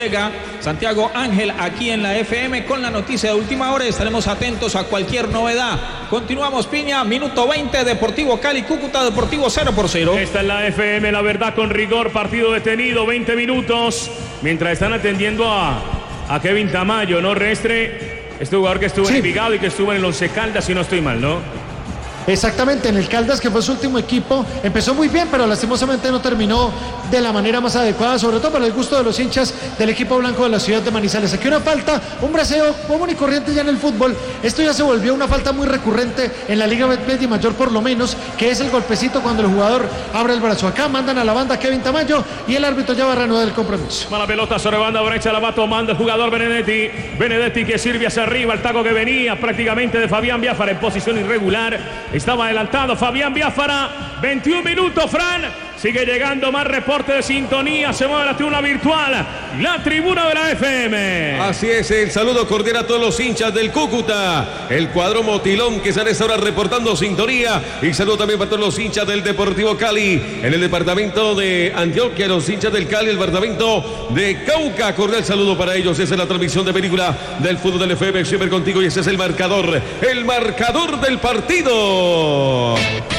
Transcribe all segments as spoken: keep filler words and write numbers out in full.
Santiago Ángel aquí en la F M con la noticia de última hora. Estaremos atentos a cualquier novedad. Continuamos, Piña, minuto veinte, Deportivo Cali, Cúcuta, Deportivo cero por cero. Esta es la F M, la verdad con rigor, partido detenido, veinte minutos, mientras están atendiendo a, a Kevin Tamayo, ¿no, Restre? Este jugador que estuvo sí. en Envigado y que estuvo en el Once Caldas, si no estoy mal, ¿no? Exactamente, en el Caldas, que fue su último equipo, empezó muy bien, pero lastimosamente no terminó de la manera más adecuada, sobre todo para el gusto de los hinchas del equipo blanco de la ciudad de Manizales. Aquí una falta, un braceo común y corriente ya en el fútbol. Esto ya se volvió una falta muy recurrente en la Liga Betplay Mayor, por lo menos, que es el golpecito cuando el jugador abre el brazo. Acá mandan a la banda Kevin Tamayo y el árbitro ya va a reanudar el compromiso. Mala pelota sobre banda derecha, la va tomando el jugador Benedetti. Benedetti que sirve hacia arriba, el taco que venía prácticamente de Fabián Biafara en posición irregular. Estaba adelantado Fabián Biafara, veintiún minutos, Fran. Sigue llegando más reporte de sintonía. Se mueve la tribuna virtual, la tribuna de la F M. Así es, el saludo cordial a todos los hinchas del Cúcuta, el cuadro Motilón que están a esta hora reportando sintonía. Y saludo también para todos los hinchas del Deportivo Cali, en el departamento de Antioquia, los hinchas del Cali, el departamento de Cauca. Cordial saludo para ellos. Esa es la transmisión de película del fútbol del F M, siempre contigo. Y ese es el marcador, el marcador del partido.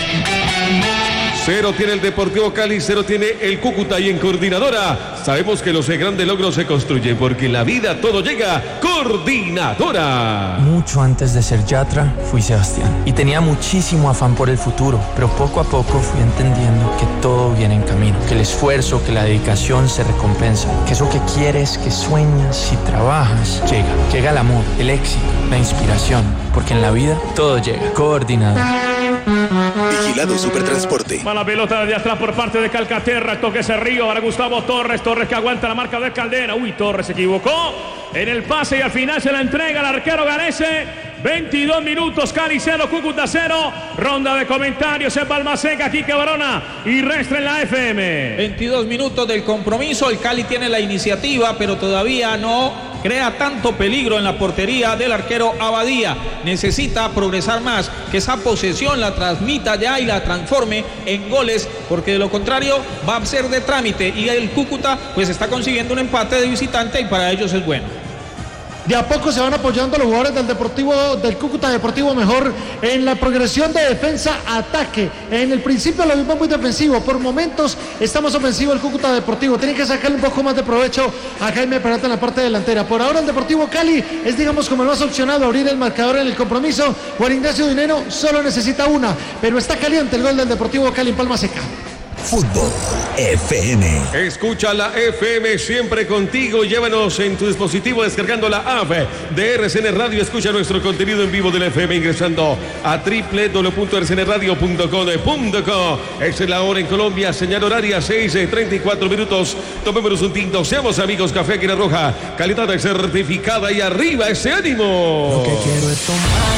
Cero tiene el Deportivo Cali, cero tiene el Cúcuta. Y en Coordinadora sabemos que los grandes logros se construyen, porque en la vida todo llega. Coordinadora. Mucho antes de ser Yatra fui Sebastián y tenía muchísimo afán por el futuro, pero poco a poco fui entendiendo que todo viene en camino, que el esfuerzo, que la dedicación se recompensa, que eso que quieres, que sueñas y trabajas llega. Llega el amor, el éxito, la inspiración, porque en la vida todo llega. Coordinadora. Vigilado Supertransporte. Mala pelota de atrás por parte de Calcaterra. Toque ese río para Gustavo Torres. Torres que aguanta la marca de Caldera. Uy, Torres se equivocó en el pase y al final se la entrega al arquero Galese. veintidós minutos, Cali cero, Cúcuta cero. Ronda de comentarios en Balmaseca, Quique Barona y Restre en la F M. veintidós minutos del compromiso. El Cali tiene la iniciativa, pero todavía no crea tanto peligro en la portería del arquero Abadía. Necesita progresar más, que esa posesión la transmita ya y la transforme en goles, porque de lo contrario va a ser de trámite. Y el Cúcuta pues está consiguiendo un empate de visitante y para ellos es bueno. De a poco se van apoyando los jugadores del Deportivo, del Cúcuta Deportivo mejor en la progresión de defensa-ataque. En el principio lo vimos muy defensivo, por momentos está más ofensivo el Cúcuta Deportivo. Tienen que sacarle un poco más de provecho a Jaime Peralta en la parte delantera. Por ahora el Deportivo Cali es, digamos, como el más opcionado a abrir el marcador en el compromiso. Juan Ignacio Dinero solo necesita una, pero está caliente el gol del Deportivo Cali en Palma Seca. Fútbol F M. Escucha la F M siempre contigo. Llévanos en tu dispositivo descargando la app de R C N Radio. Escucha nuestro contenido en vivo de la F M ingresando a doble u doble u doble u punto r c n radio punto com punto co. Esta es la hora en Colombia, señal horaria seis y treinta y cuatro minutos. Tomémonos un tinto, seamos amigos. Café Águila Roja, calidad certificada y arriba ese ánimo. Lo que quiero es tomar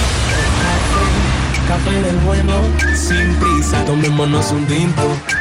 café del bueno, sin prisa, tomémonos un tinto.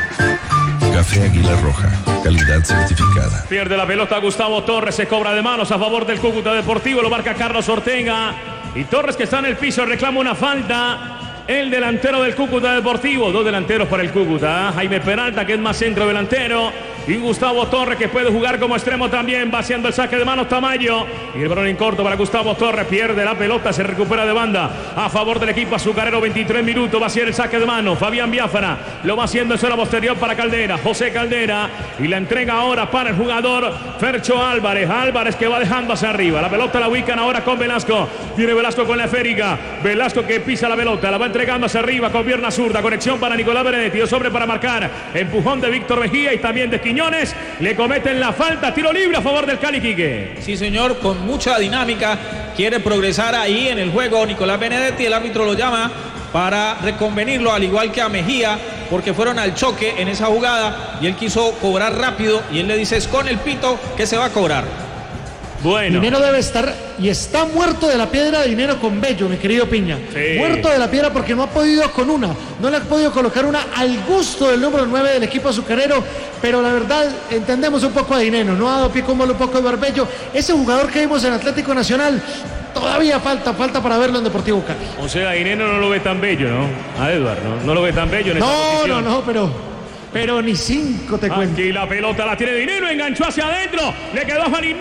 Café Águila Roja, calidad certificada. Pierde la pelota Gustavo Torres, se cobra de manos a favor del Cúcuta Deportivo, lo marca Carlos Ortega. Y Torres, que está en el piso, reclama una falta. El delantero del Cúcuta Deportivo, dos delanteros para el Cúcuta. Jaime Peralta, que es más centro delantero, y Gustavo Torres, que puede jugar como extremo también, va haciendo el saque de manos Tamayo. Y el balón en corto para Gustavo Torres, pierde la pelota, se recupera de banda a favor del equipo azucarero. Veintitrés minutos, va a ser el saque de manos. Fabián Biafara lo va haciendo en zona posterior para Caldera, José Caldera, y la entrega ahora para el jugador Fercho Álvarez. Álvarez que va dejando hacia arriba, la pelota la ubican ahora con Velasco. Viene Velasco con la esférica, Velasco que pisa la pelota, la va entregando hacia arriba con pierna zurda. Conexión para Nicolás Benedetti, dos sobre para marcar. Empujón de Víctor Mejía y también de Quiñones. Le cometen la falta, tiro libre a favor del Cali, Quique. Sí, señor, con mucha dinámica. Quiere progresar ahí en el juego Nicolás Benedetti. El árbitro lo llama para reconvenirlo, al igual que a Mejía, porque fueron al choque en esa jugada y él quiso cobrar rápido. Y él le dice, es con el pito que se va a cobrar. Bueno. Dinero debe estar, y está muerto de la piedra Dinero con Bello, mi querido Piña. Sí. Muerto de la piedra porque no ha podido con una, no le ha podido colocar una al gusto del número nueve del equipo azucarero, pero la verdad entendemos un poco a Dinero, no ha dado pie como un poco de Barbello. Ese jugador que vimos en Atlético Nacional, todavía falta, falta para verlo en Deportivo Cali. O sea, Dinero no lo ve tan bello, ¿no? A Eduardo, ¿no? No lo ve tan bello en esta No, posición. no, no, pero... Pero ni cinco te cuento. Aquí la pelota la tiene Dinero, enganchó hacia adentro, le quedó a Farid.